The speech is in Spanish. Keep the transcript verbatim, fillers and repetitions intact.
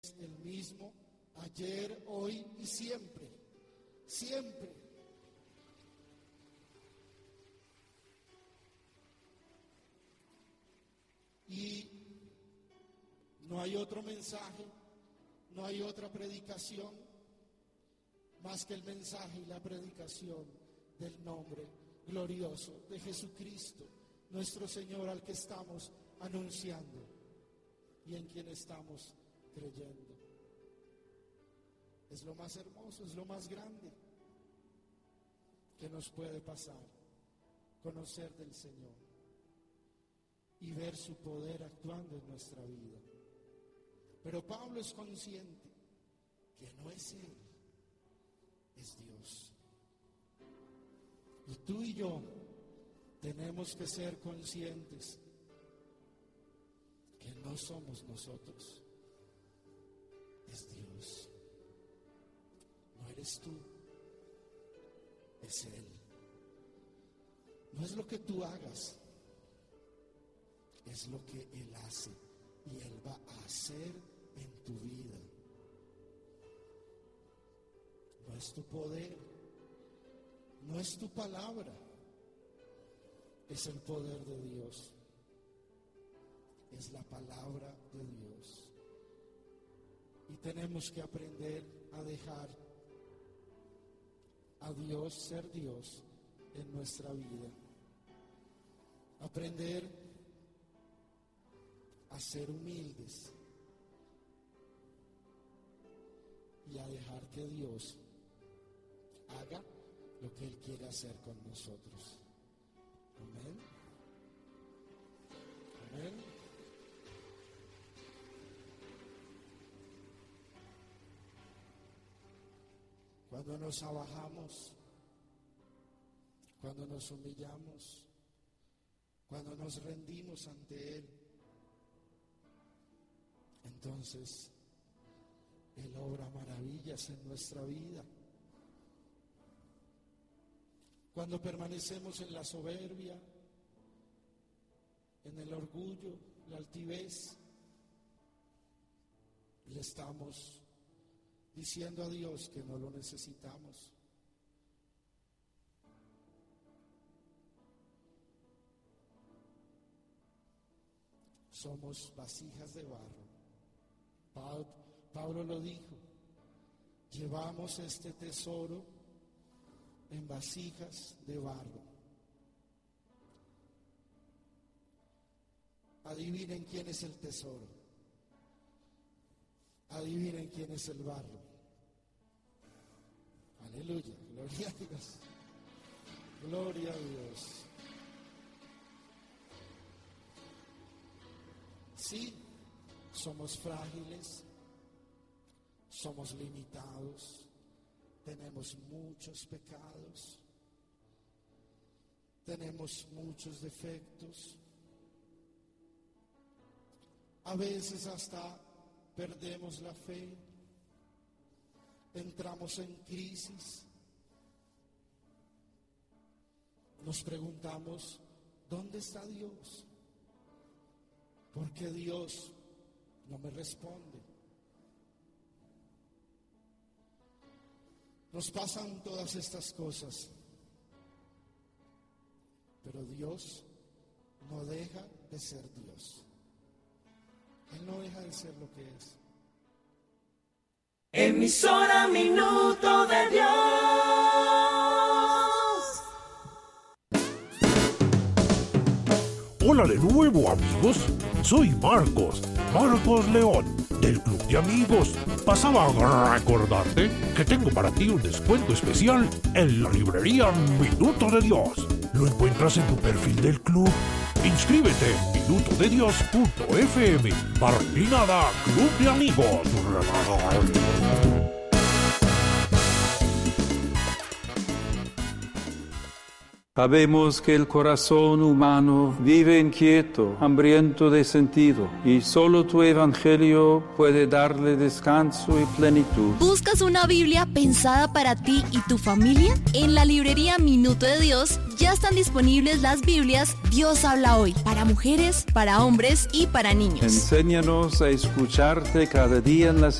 es el mismo ayer, hoy y siempre, siempre. Y no hay otro mensaje, no hay otra predicación más que el mensaje y la predicación del nombre glorioso de Jesucristo, nuestro Señor, al que estamos anunciando y en quien estamos creyendo. Es lo más hermoso, es lo más grande que nos puede pasar, conocer del Señor y ver su poder actuando en nuestra vida. Pero Pablo es consciente que no es Él, es Dios. Y tú y yo tenemos que ser conscientes que no somos nosotros, es Dios. No eres tú, es Él. No es lo que tú hagas, es lo que Él hace y Él va a hacer en tu vida. No es tu poder, no es tu palabra, es el poder de Dios, es la palabra de Dios. Y tenemos que aprender a dejar a Dios ser Dios en nuestra vida. Aprender a ser humildes y a dejar que Dios haga lo que Él quiere hacer con nosotros. Amén. Amén. Cuando nos abajamos, cuando nos humillamos, cuando nos rendimos ante Él, entonces Él obra maravillas en nuestra vida. Cuando permanecemos en la soberbia, en el orgullo, la altivez, le estamos diciendo a Dios que no lo necesitamos. Somos vasijas de barro. Pablo, Pablo lo dijo, llevamos este tesoro en vasijas de barro. Adivinen quién es el tesoro. Adivinen quién es el barro. Aleluya, gloria a Dios. Gloria a Dios. Sí, somos frágiles, somos limitados, tenemos muchos pecados, tenemos muchos defectos. A veces hasta perdemos la fe, entramos en crisis, nos preguntamos, ¿dónde está Dios? ¿Por qué Dios no me responde? Nos pasan todas estas cosas, pero Dios no deja de ser Dios. Él no deja de ser lo que es. Emisora Minuto de Dios. Hola de nuevo, amigos. Soy Marcos, Marcos León, del Club de Amigos. Pasaba a recordarte que tengo para ti un descuento especial en la librería Minuto de Dios. Lo encuentras en tu perfil del club. Inscríbete en minuto de dios punto f m. Barclinada Club de Amigos. Sabemos que el corazón humano vive inquieto, hambriento de sentido, y solo tu evangelio puede darle descanso y plenitud. ¿Buscas una Biblia pensada para ti y tu familia? En la librería Minuto de Dios ya están disponibles las Biblias Dios habla hoy, para mujeres, para hombres y para niños. Enséñanos a escucharte cada día en las